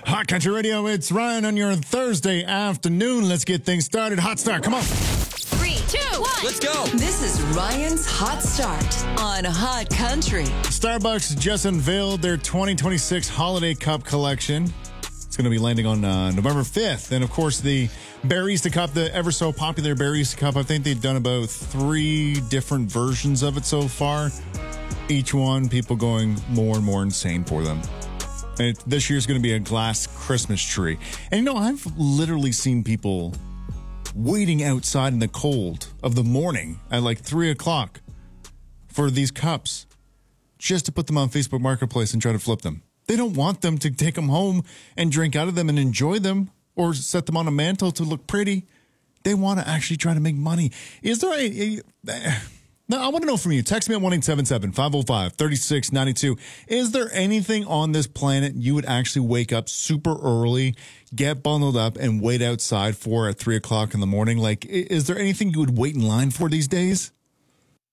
Hot Country Radio, it's Ryan on your Thursday afternoon. Let's get things started. Hot Start, come on. 3, 2, 1. Let's go. This is Ryan's Hot Start on Hot Country. Starbucks just unveiled their 2026 Holiday Cup collection. It's going to be landing on November 5th. And, of course, the Barista Cup, the ever so popular Barista Cup, I think they've done about 3 different versions of it so far. Each one, people going more and more insane for them. And this year's going to be a glass Christmas tree. And, I've literally seen people waiting outside in the cold of the morning at like 3 o'clock for these cups just to put them on Facebook Marketplace and try to flip them. They don't want them to take them home and drink out of them and enjoy them or set them on a mantle to look pretty. They want to actually try to make money. Is there Now, I want to know from you. Text me at 1-877-505-3692. Is there anything on this planet you would actually wake up super early, get bundled up, and wait outside for at 3 o'clock in the morning? Like, is there anything you would wait in line for these days?